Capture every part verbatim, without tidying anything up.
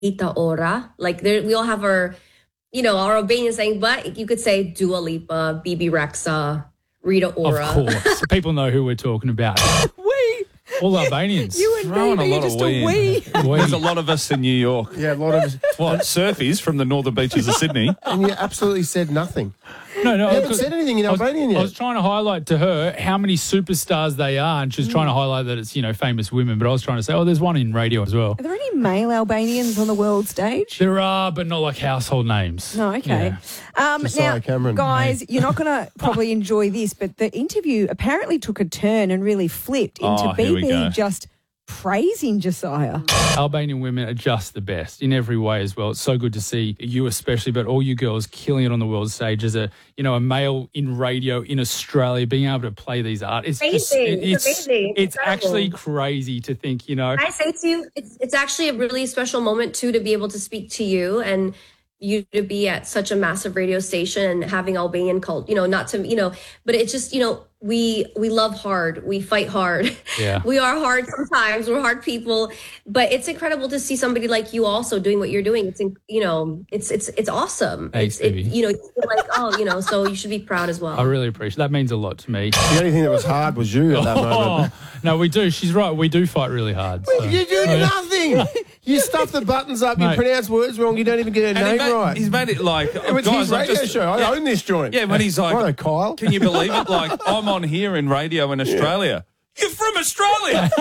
Rita Ora. Like there, we all have our, you know, our Albanian saying, but you could say Dua Lipa, B B Rexha, Rita Ora. Of course. People know who we're talking about. We. All Albanians. You and Throwing me, a lot are just of a we we. in. There's a lot of us in New York. Yeah, a lot of us. What, surfies from the northern beaches of Sydney? And you absolutely said nothing. No, no. You haven't said anything in I was, Albanian yet. I was trying to highlight to her how many superstars they are, and she was trying to highlight that it's, you know, famous women, but I was trying to say, oh, there's one in radio as well. Are there any male Albanians on the world stage? There are, but not like household names. No, okay. Yeah. Um, Josiah now, Cameron. guys, you're not going to probably enjoy this, but the interview apparently took a turn and really flipped into Oh, here we B B go. just praising Josiah. Albanian women are just the best in every way as well. It's so good to see you especially, but all you girls killing it on the world stage as a, you know, a male in radio in Australia, being able to play these art. It's just, Amazing. it- it's, It's amazing. it's Incredible. actually crazy to think, you know. Can I say to you, it's, it's actually a really special moment too to be able to speak to you and you to be at such a massive radio station and having Albanian cult, you know, not to, you know, but it's just, you know, we we love hard, we fight hard. Yeah. We are hard sometimes, we're hard people, but it's incredible to see somebody like you also doing what you're doing. It's, in- you know, it's it's it's awesome. Thanks, it's, it, baby. you know, you feel like, oh, you know, so you should be proud as well. I really appreciate that. Means a lot to me. The only thing that was hard was you at that moment. Oh, no, we do. She's right. We do fight really hard. so. You do nothing. You stuff the buttons up. You Mate. pronounce words wrong. You don't even get her And he name made, right. he's made it like, It was guys, his I'm radio just, show. I yeah, own this joint. yeah, when he's like, Righto, Kyle. can you believe it? Like, I'm on here in radio in Australia. You're from Australia.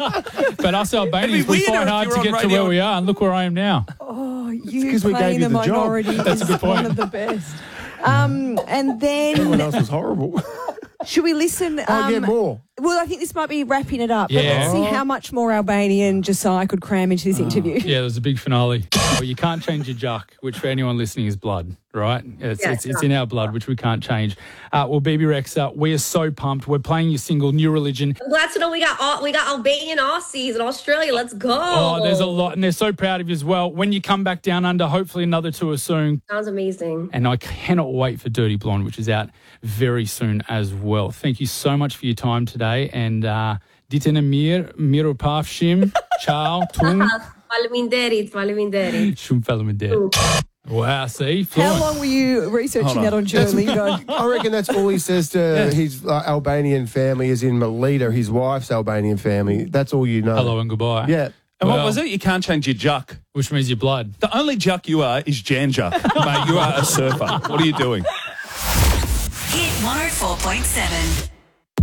But us Albanians, we weirder fight if hard you were to on get to radio. where we are, and look where I am now. Oh, you 'cause we playing gave the you the job. minority That's a is good point. one of the best. Um, and Everyone then, else was horrible. should we listen? Um, Oh, yeah, more. Well, I think this might be wrapping it up. But Yeah. let's see how much more Albanian Josiah could cram into this interview. Yeah, there's a big finale. Well, you can't change your juck, which for anyone listening is blood, right? It's, Yeah, it's, it's in our blood, which we can't change. Uh, well, B B Rexha, we are so pumped. We're playing your single, New Religion. I'm glad to know we got all, we got Albanian Aussies in Australia. Let's go. Oh, there's a lot, and they're so proud of you as well. When you come back down under, hopefully another tour soon. Sounds amazing. And I cannot wait for Dirty Blonde, which is out very soon as well. Thank you so much for your time today. And uh, ditën e mirë, miro pafshim, ciao, tum, Faleminderit, faleminderit. shumë faleminderit. Wow, see? How Fluent. long were you researching Hold on. that on Duolingo? I reckon that's all he says to his uh, Albanian family, is in Melita, his wife's Albanian family. That's all you know. Hello and goodbye. Yeah. And what Well- was it? You can't change your juck. Which means your blood. The only juck you are is Jan Juck. Mate, you are a surfer. What are you doing? Hit one oh four point seven.